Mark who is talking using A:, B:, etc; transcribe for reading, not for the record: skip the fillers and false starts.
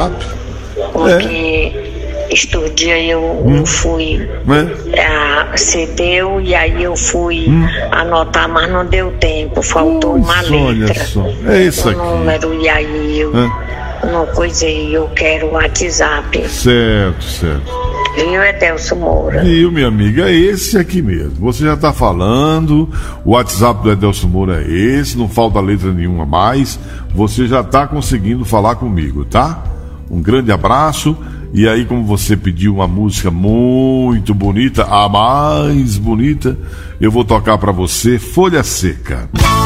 A: WhatsApp.
B: Porque estes dias eu fui, cedeu, e aí eu fui anotar, mas não deu tempo, faltou uma letra.
A: Olha só, é isso aqui.
B: Número, e aí eu não coisei, eu quero o WhatsApp.
A: Certo.
B: Viu, Edelso Moura?
A: Viu, minha amiga, é esse aqui mesmo. Você já está falando, o WhatsApp do Edelso Moura é esse, não falta letra nenhuma mais. Você já está conseguindo falar comigo, tá? Um grande abraço. E aí, como você pediu uma música muito bonita, a mais bonita, eu vou tocar para você, Folha Seca.